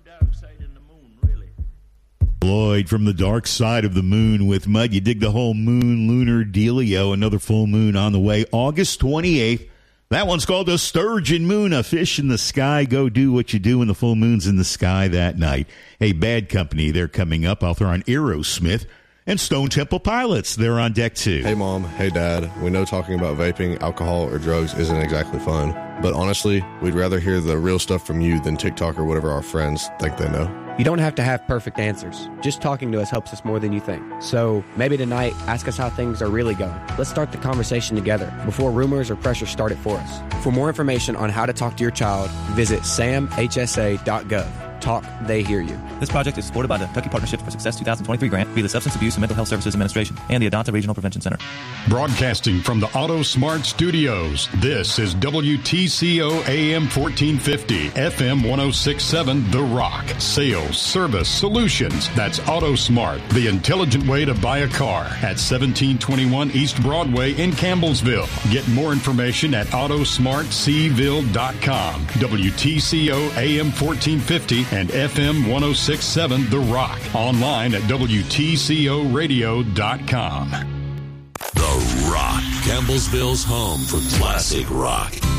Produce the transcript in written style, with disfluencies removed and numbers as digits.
dark side of the moon, really. Lloyd from the dark side of the moon with Mud. You dig the whole moon lunar dealio. Another full moon on the way, August 28th. That one's called a sturgeon moon, a fish in the sky. Go do what you do when the full moon's in the sky that night. Hey, Bad Company, they're coming up. I'll throw on Aerosmith. And Stone Temple Pilots, they're on deck too. Hey, Mom. Hey, Dad. We know talking about vaping, alcohol, or drugs isn't exactly fun. But honestly, we'd rather hear the real stuff from you than TikTok or whatever our friends think they know. You don't have to have perfect answers. Just talking to us helps us more than you think. So maybe tonight, ask us how things are really going. Let's start the conversation together before rumors or pressure start it for us. For more information on how to talk to your child, visit samhsa.gov. Talk, they hear you. This project is supported by the Kentucky Partnership for Success 2023 grant via the Substance Abuse and Mental Health Services Administration and the Adonta Regional Prevention Center. Broadcasting from the Auto Smart Studios, this is WTCO AM 1450, FM 1067, The Rock. Sales, service, solutions. That's Auto Smart, the intelligent way to buy a car at 1721 East Broadway in Campbellsville. Get more information at autosmartseville.com. WTCO AM 1450 and FM 1067 The Rock. Online at WTCOradio.com. The Rock, Campbellsville's home for classic rock.